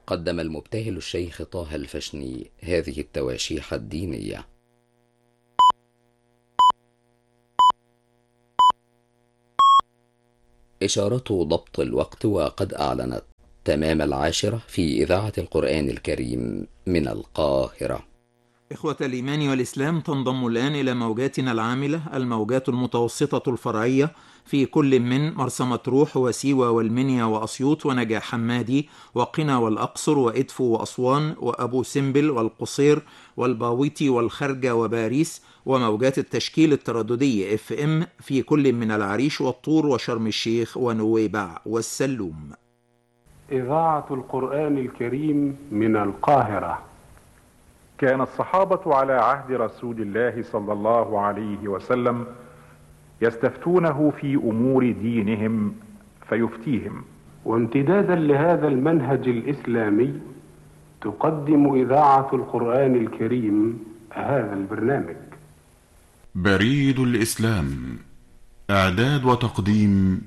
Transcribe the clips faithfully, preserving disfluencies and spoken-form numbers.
قدم المبتهل الشيخ طه الفشني هذه التواشيح الدينية. إشارة ضبط الوقت، وقد أعلنت تمام العاشرة في إذاعة القرآن الكريم من القاهرة. إخوة الإيمان والإسلام، تنضم الآن إلى موجاتنا العاملة الموجات المتوسطة الفرعية في كل من مرسى مطروح وسيوة والمنيا وأسيوط ونجع حمادي وقنا والأقصر وإدفو وأسوان وأبو سمبل والقصير والباويتي والخرجة وباريس، وموجات التشكيل الترددي اف ام في كل من العريش والطور وشرم الشيخ ونويبع والسلوم. إذاعة القرآن الكريم من القاهرة. كان الصحابة على عهد رسول الله صلى الله عليه وسلم يستفتونه في أمور دينهم فيفتيهم، وامتدادا لهذا المنهج الإسلامي تقدم إذاعة القرآن الكريم هذا البرنامج. بريد الإسلام، إعداد وتقديم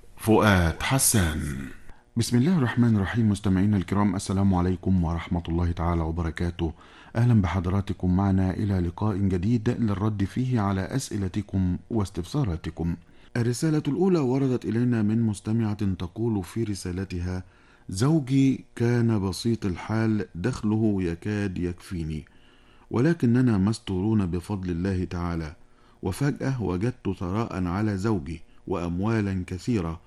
فؤاد حسان. بسم الله الرحمن الرحيم. مستمعينا الكرام، السلام عليكم ورحمة الله تعالى وبركاته. أهلا بحضراتكم معنا إلى لقاء جديد للرد فيه على أسئلتكم واستفساراتكم. الرسالة الأولى وردت إلينا من مستمعة تقول في رسالتها: زوجي كان بسيط الحال، دخله يكاد يكفيني، ولكننا مستورون بفضل الله تعالى، وفجأة وجدت ثراء على زوجي وأموالا كثيرة،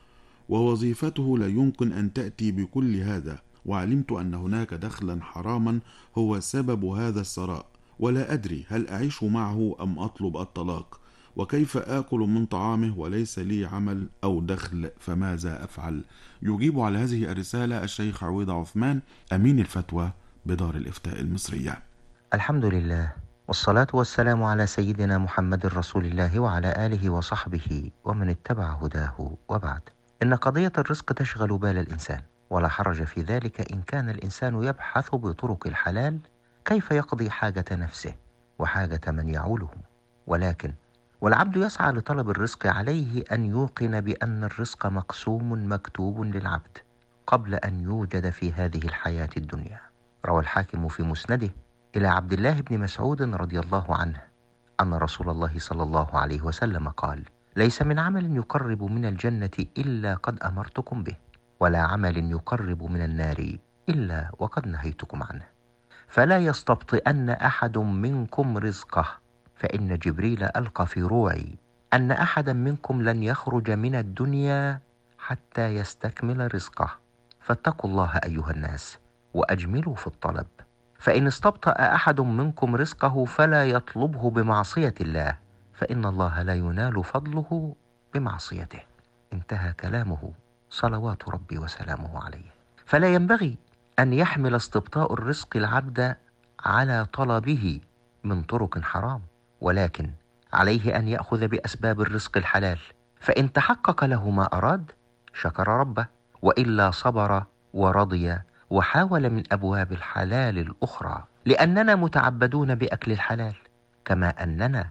ووظيفته لا يمكن أن تأتي بكل هذا، وعلمت أن هناك دخلا حراما هو سبب هذا الثراء، ولا أدري هل أعيش معه أم أطلب الطلاق، وكيف آكل من طعامه وليس لي عمل أو دخل، فماذا أفعل؟ يجيب على هذه الرسالة الشيخ عويض عثمان، أمين الفتوى بدار الإفتاء المصرية. الحمد لله، والصلاة والسلام على سيدنا محمد رسول الله وعلى آله وصحبه ومن اتبع هداه، وبعد. إن قضية الرزق تشغل بال الإنسان، ولا حرج في ذلك إن كان الإنسان يبحث بطرق الحلال كيف يقضي حاجة نفسه وحاجة من يعوله. ولكن والعبد يسعى لطلب الرزق، عليه أن يوقن بأن الرزق مقسوم مكتوب للعبد قبل أن يوجد في هذه الحياة الدنيا. روى الحاكم في مسنده إلى عبد الله بن مسعود رضي الله عنه أن رسول الله صلى الله عليه وسلم قال: ليس من عمل يقرب من الجنة إلا قد أمرتكم به، ولا عمل يقرب من النار إلا وقد نهيتكم عنه، فلا يستبطئن أحد منكم رزقه، فإن جبريل ألقى في روعي أن أحدا منكم لن يخرج من الدنيا حتى يستكمل رزقه، فاتقوا الله أيها الناس وأجملوا في الطلب، فإن استبطأ أحد منكم رزقه فلا يطلبه بمعصية الله، فإن الله لا ينال فضله بمعصيته. انتهى كلامه صلوات ربي وسلامه عليه. فلا ينبغي أن يحمل استبطاء الرزق العبد على طلبه من طرق حرام، ولكن عليه أن يأخذ بأسباب الرزق الحلال، فإن تحقق له ما أراد شكر ربه، وإلا صبر ورضي وحاول من أبواب الحلال الأخرى، لأننا متعبدون بأكل الحلال كما أننا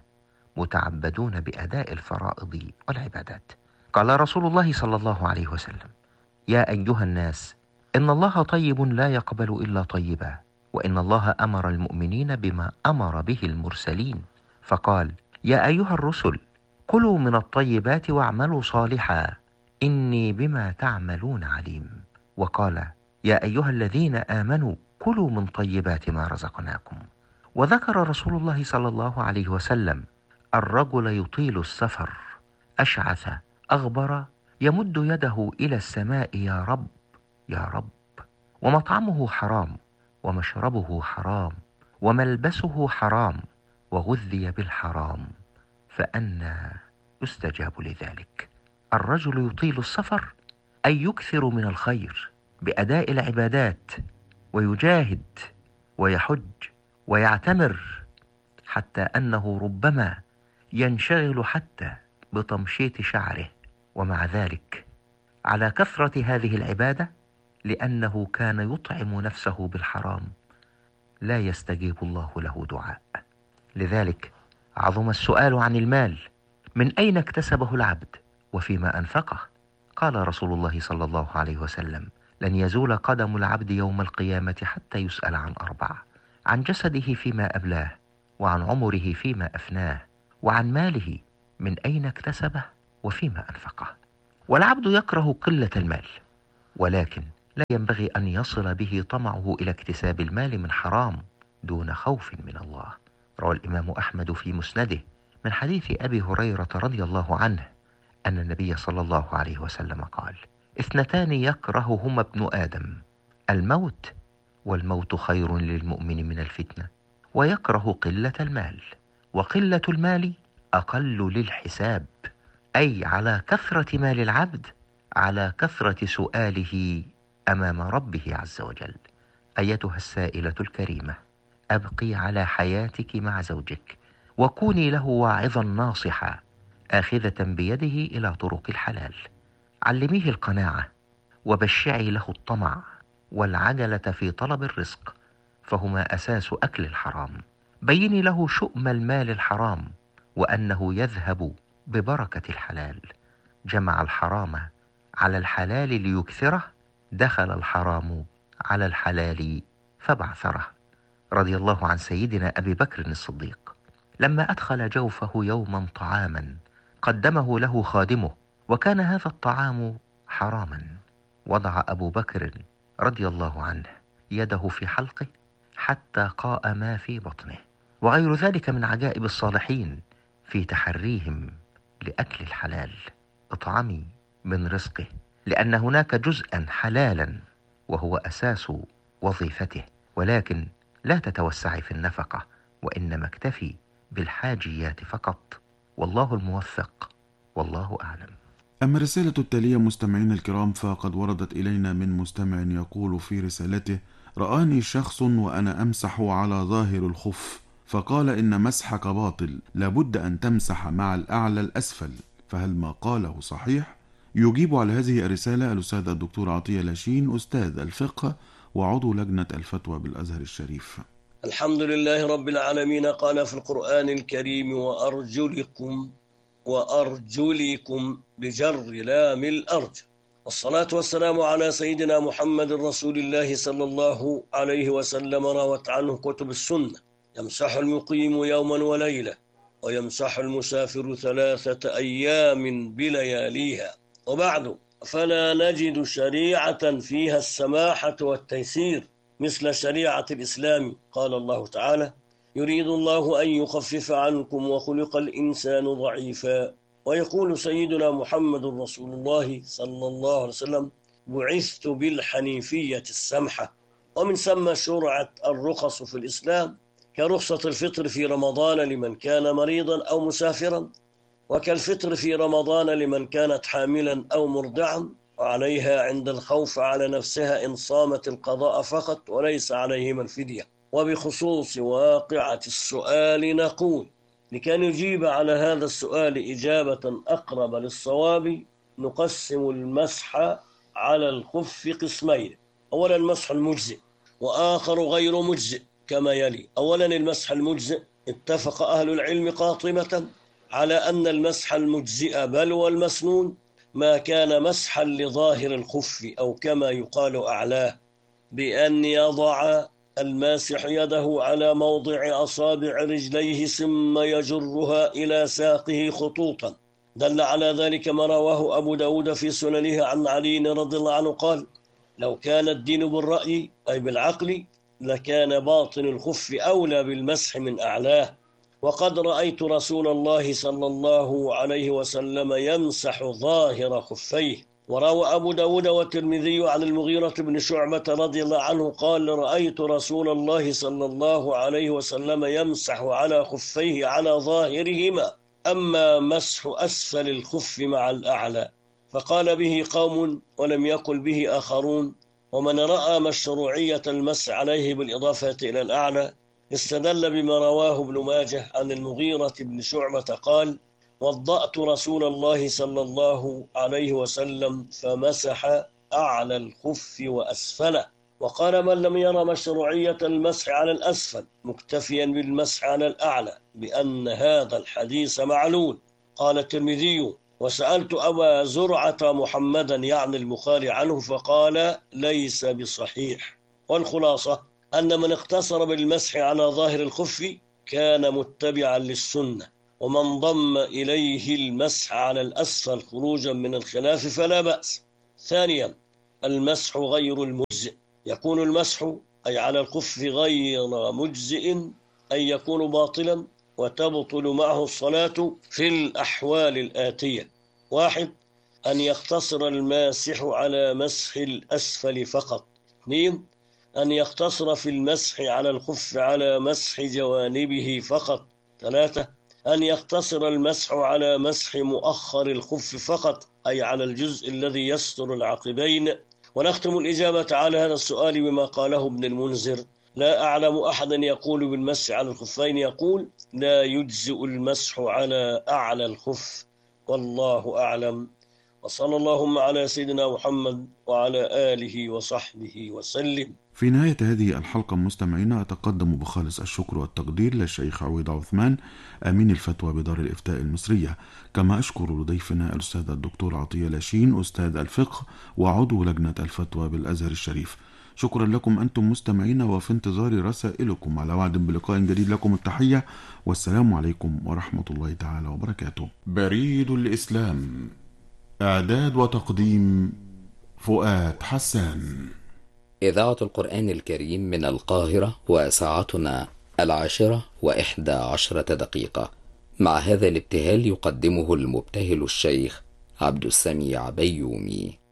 متعبدون بأداء الفرائض والعبادات. قال رسول الله صلى الله عليه وسلم: يا أيها الناس، إن الله طيب لا يقبل إلا طيبا، وإن الله أمر المؤمنين بما أمر به المرسلين، فقال: يا أيها الرسل، كلوا من الطيبات واعملوا صالحا إني بما تعملون عليم. وقال: يا أيها الذين آمنوا كلوا من طيبات ما رزقناكم. وذكر رسول الله صلى الله عليه وسلم الرجل يطيل السفر أشعث أغبر يمد يده إلى السماء: يا رب يا رب، ومطعمه حرام ومشربه حرام وملبسه حرام وغذي بالحرام، فأنى يستجاب لذلك. الرجل يطيل السفر أي يكثر من الخير بأداء العبادات، ويجاهد ويحج ويعتمر، حتى أنه ربما ينشغل حتى بتمشيط شعره، ومع ذلك على كثرة هذه العبادة لأنه كان يطعم نفسه بالحرام لا يستجيب الله له دعاء. لذلك عظم السؤال عن المال: من أين اكتسبه العبد وفيما أنفقه؟ قال رسول الله صلى الله عليه وسلم: لن يزول قدم العبد يوم القيامة حتى يسأل عن أربع: عن جسده فيما أبلاه، وعن عمره فيما أفناه، وعن ماله من أين اكتسبه وفيما أنفقه. والعبد يكره قلة المال، ولكن لا ينبغي أن يصل به طمعه إلى اكتساب المال من حرام دون خوف من الله. روى الإمام أحمد في مسنده من حديث أبي هريرة رضي الله عنه أن النبي صلى الله عليه وسلم قال: اثنتان يكرههما ابن آدم: الموت، والموت خير للمؤمن من الفتنة، ويكره قلة المال، وقلة المال أقل للحساب، أي على كثرة مال العبد على كثرة سؤاله أمام ربه عز وجل. أيتها السائلة الكريمة، أبقي على حياتك مع زوجك، وكوني له واعظا ناصحا آخذة بيده إلى طرق الحلال. علميه القناعة، وبشعي له الطمع والعجلة في طلب الرزق، فهما أساس أكل الحرام. بيني له شؤم المال الحرام، وأنه يذهب ببركة الحلال. جمع الحرام على الحلال ليكثره، دخل الحرام على الحلال فبعثره. رضي الله عن سيدنا أبي بكر الصديق لما أدخل جوفه يوما طعاما قدمه له خادمه، وكان هذا الطعام حراما، وضع أبو بكر رضي الله عنه يده في حلقه حتى قاء ما في بطنه. وغير ذلك من عجائب الصالحين في تحريهم لأكل الحلال. اطعمي من رزقه، لأن هناك جزءا حلالا وهو أساس وظيفته، ولكن لا تتوسعي في النفقة، وإنما اكتفي بالحاجيات فقط. والله الموفق، والله أعلم. أما الرسالة التالية مستمعين الكرام فقد وردت إلينا من مستمع يقول في رسالته: رآني شخص وأنا أمسح على ظاهر الخف، فقال إن مسحك باطل، لابد أن تمسح مع الأعلى الأسفل، فهل ما قاله صحيح؟ يجيب على هذه الرسالة الأستاذ الدكتور عطية لاشين، أستاذ الفقه وعضو لجنة الفتوى بالأزهر الشريف. الحمد لله رب العالمين. قال في القرآن الكريم: وأرجلكم وأرجلكم بجر لام الأرج. والصلاة والسلام على سيدنا محمد رسول الله صلى الله عليه وسلم. روت عنه كتب السنة: يمسح المقيم يوما وليلة، ويمسح المسافر ثلاثة أيام بلياليها. وبعد، فلا نجد شريعة فيها السماحة والتيسير مثل شريعة الإسلام. قال الله تعالى: يريد الله أن يخفف عنكم وخلق الإنسان ضعيفا. ويقول سيدنا محمد رسول الله صلى الله عليه وسلم: بعثت بالحنيفية السمحة. ومن ثم شرعت الرخص في الإسلام، كرخصة الفطر في رمضان لمن كان مريضا أو مسافرا، وكالفطر في رمضان لمن كانت حاملا أو مرضعا، وعليها عند الخوف على نفسها إن صامت القضاء فقط وليس عليهما الفدية. وبخصوص واقعة السؤال نقول: لكي نجيب على هذا السؤال إجابة أقرب للصواب، نقسم المسح على الخف قسمين: أولا المسح المجزئ، وآخر غير مجزئ كما يلي. أولا المسح المجزئ، اتفق أهل العلم قاطبة على أن المسح المجزئ بل والمسنون ما كان مسحا لظاهر الخف، أو كما يقال أعلاه، بأن يضع الماسح يده على موضع أصابع رجليه ثم يجرها إلى ساقه خطوطا. دل على ذلك ما رواه أبو داود في سننه عن علي رضي الله عنه قال: لو كان الدين بالرأي أي بالعقل لكان باطن الخف أولى بالمسح من أعلاه. وقد رأيت رسول الله صلى الله عليه وسلم يمسح ظاهر خفيه. وروى أبو داود والترمذي عن المغيرة بن شعبة رضي الله عنه قال: رأيت رسول الله صلى الله عليه وسلم يمسح على خفيه على ظاهرهما، أما مسح أسفل الخف مع الأعلى فقال به قوم ولم يقل به آخرون. ومن رأى مشروعية المسح عليه بالإضافة إلى الأعلى استدل بما رواه ابن ماجه عن المغيرة بن شعبة قال: وضأت رسول الله صلى الله عليه وسلم فمسح أعلى الخف وأسفله. وقال: من لم يرى مشروعية المسح على الأسفل مكتفيا بالمسح على الأعلى، بأن هذا الحديث معلول. قال الترمذي: وسألت أبا زرعة محمدا يعني البخاري عنه فقال ليس بصحيح. والخلاصة أن من اقتصر بالمسح على ظاهر الخف كان متبعا للسنة، ومن ضم إليه المسح على الأسفل خروجا من الخلاف فلا بأس. ثانيا، المسح غير المجزئ. يكون المسح أي على الخف غير مجزئ أي يكون باطلا وتبطل معه الصلاة في الأحوال الآتية: واحد، أن يقتصر الماسح على مسح الأسفل فقط. اثنين، أن يقتصر في المسح على الخف على مسح جوانبه فقط. ثلاثة، أن يقتصر المسح على مسح مؤخر الخف فقط أي على الجزء الذي يستر العقبين. ونختم الإجابة على هذا السؤال بما قاله ابن المنذر: لا أعلم أحدا يقول بالمسح على الخفين، يقول لا يجزئ المسح على أعلى الخف، والله أعلم. وصلى اللهم على سيدنا محمد وعلى آله وصحبه وسلم. في نهاية هذه الحلقة مستمعينا أتقدم بخالص الشكر والتقدير للشيخ عويض عثمان أمين الفتوى بدار الإفتاء المصرية، كما أشكر لضيفنا الأستاذ الدكتور عطية لاشين أستاذ الفقه وعضو لجنة الفتوى بالأزهر الشريف. شكرا لكم أنتم مستمعين، وفي انتظار رسائلكم. على وعد بلقاء جديد، لكم التحية والسلام عليكم ورحمة الله تعالى وبركاته. بريد الإسلام، إعداد وتقديم فؤاد حسان. إذاعة القرآن الكريم من القاهرة، وساعتنا العاشرة وإحدى عشرة دقيقة. مع هذا الابتهال يقدمه المبتهل الشيخ عبد السميع بيومي.